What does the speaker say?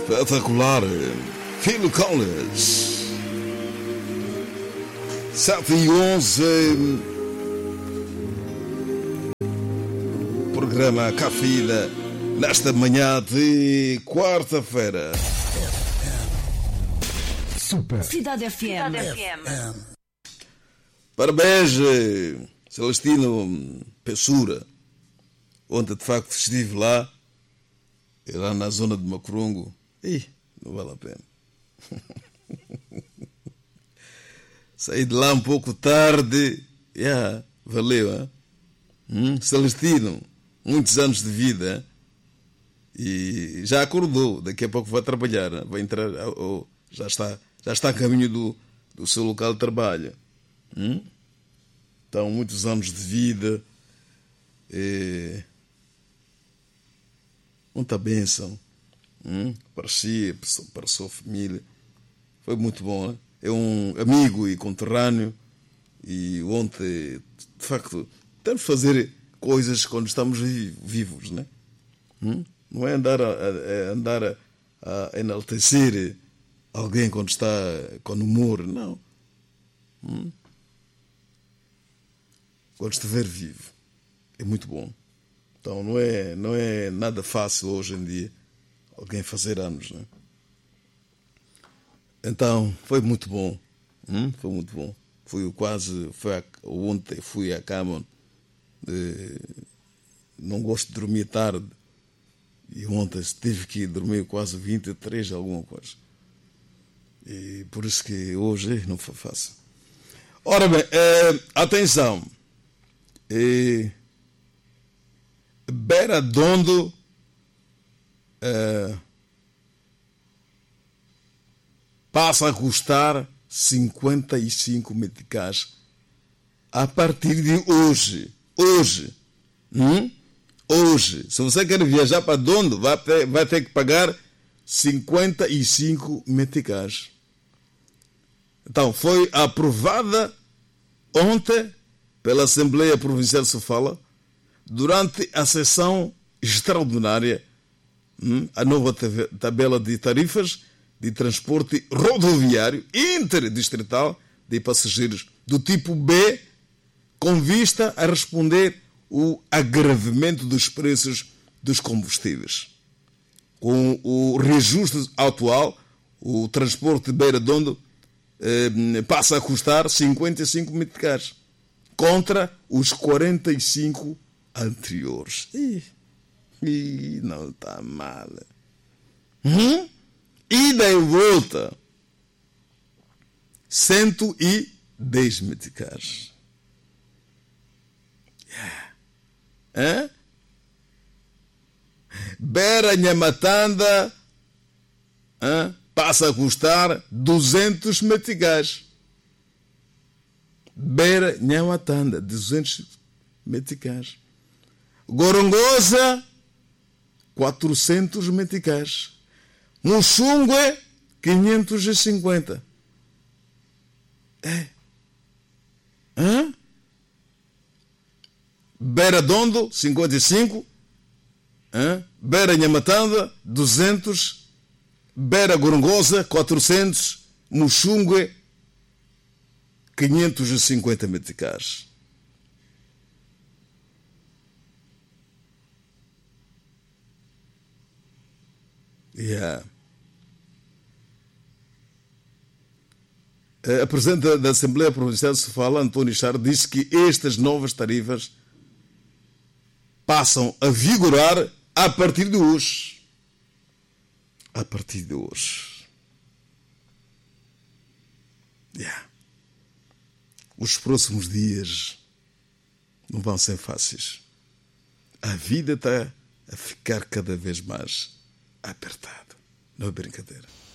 Espetacular. Phil Collins. 7h11. Programa Cafeína nesta manhã de quarta-feira. Super. Cidade FM. Parabéns, Celestino Pessura. Ontem, de facto, estive lá na zona de Macurungo. Não vale a pena. Saí de lá um pouco tarde. Valeu, hein? Celestino, muitos anos de vida. E já acordou. Daqui a pouco vai trabalhar. Vai entrar. Já está a caminho do seu local de trabalho. Então, muitos anos de vida. Muita bênção para si, para a sua família. Foi muito bom, né? É um amigo e conterrâneo. E ontem, de facto, temos de fazer coisas quando estamos vivos, né? Não é andar a enaltecer alguém quando morre, não. Quando estiver vivo. É muito bom. Então não é nada fácil hoje em dia alguém fazer anos, né? Então foi muito bom. Foi muito bom. Ontem fui à cama. Não gosto de dormir tarde. E ontem tive que dormir quase 23, alguma coisa. E por isso que hoje não foi fácil. Ora bem, atenção. Beiradondo passa a custar 55 meticais a partir de hoje. Hoje. Se você quer viajar para Dondo, vai ter que pagar 55 meticais. Então, foi aprovada ontem pela Assembleia Provincial de Sofala durante a sessão extraordinária, a nova tabela de tarifas de transporte rodoviário interdistrital de passageiros do tipo B, com vista a responder o agravamento dos preços dos combustíveis. Com o reajuste atual, o transporte de Beiradondo passa a custar 55 meticais contra os 45 anteriores. Não está mal. Ida e volta 110 meticais. Beira Nhamatanda passa a custar 200 meticais. Beira Nhamatanda, 200 meticais. Gorongosa, 400 meticais. Muxungue, 550. Beiradondo, 55. Beira Nhamatanda, 200. Beira Gorongosa, 400. Muxungue, 550 meticais. A presidente da Assembleia Provincial de Sofala, António Char, disse que estas novas tarifas passam a vigorar a partir de hoje. A partir de hoje. Os próximos dias não vão ser fáceis. A vida está a ficar cada vez mais apertada. Não é brincadeira.